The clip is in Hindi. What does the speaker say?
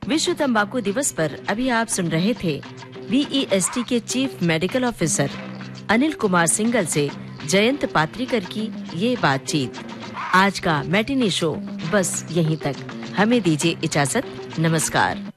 विश्व तंबाकू दिवस पर अभी आप सुन रहे थे VEST के chief medical officer Anil Kumar Singhal से जयंत पात्रीकर की ये बातचीत। आज का मैटिनी शो बस यहीं तक। हमें दीजिए इजाजत। नमस्कार।